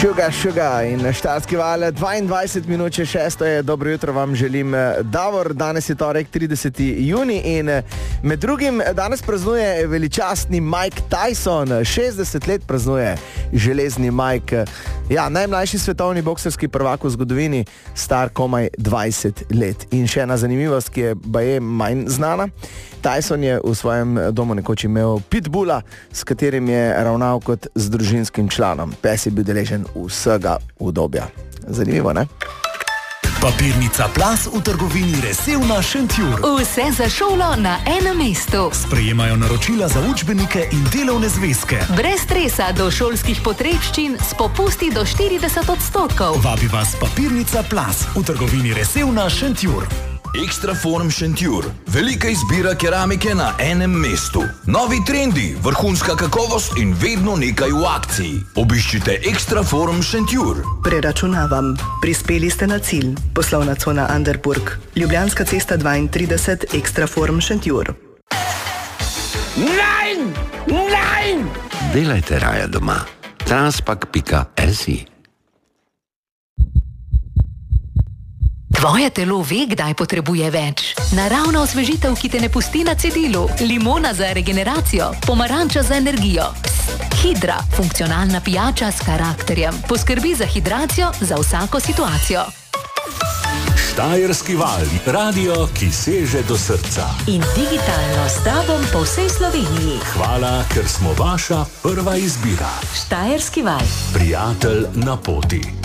Šuga in Štajerski val, 22 minut, 6 je, dobro jutro vam želim, Davor, danes je torek, 30. juni in med drugim danes praznuje veličastni Mike Tyson, 60 let praznuje železni Mike, ja, najmlajši svetovni bokserski prvak v zgodovini, star komaj 20 let. In še ena zanimivost, ki je baje manj znana, Tyson je v svojem domu nekoč imel pitbulla, s katerim je ravnal kot z družinskim članom. Pes je bil deležen vsega udobja. Zanimivo, ne? Papirnica Plus v trgovini Resevna Šentjur. Vse za šolo na enem mestu. Sprejemajo naročila za učbenike in delovne zvezke. Brez stresa do šolskih potrebščin s popusti do 40%. Vabi vas Papirnica Plus v trgovini Resevna Šentjur. Extraform Šentjur. Velika izbira keramike na enem mestu. Novi trendi, vrhunska kakovost in vedno nekaj v akciji. Obiščite Extraform Šentjur. Preračunavam. Prispeli ste na cilj. Poslovna cona Anderburg. Ljubljanska cesta 32, Extraform Šentjur. Nein! Nein! Delajte raje doma. Transpak.si. Tvoje telo ve, kdaj potrebuje več. Naravna osvežitev, ki te ne pusti na cedilu. Limona za regeneracijo, pomaranča za energijo. Hidra, funkcionalna pijača s karakterjem. Poskrbi za hidracijo za vsako situacijo. Štajerski val, radio, ki seže do srca. In digitalno s tobom po vsej Sloveniji. Hvala, ker smo vaša prva izbira. Štajerski val. Prijatelj na poti.